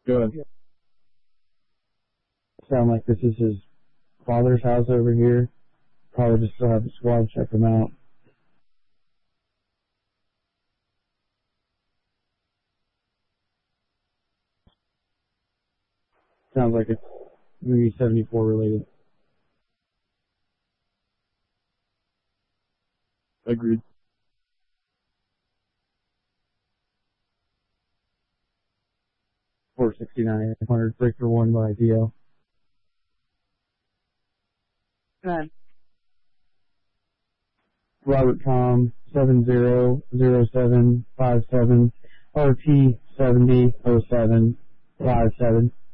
Good. Sound like this is his father's house over here. Probably just still have the squad check him out. Sounds like it's maybe 74 related. Agreed. $469,800 breaker 1 by DL. Go ahead. Robert Tom 700757 RT 700757.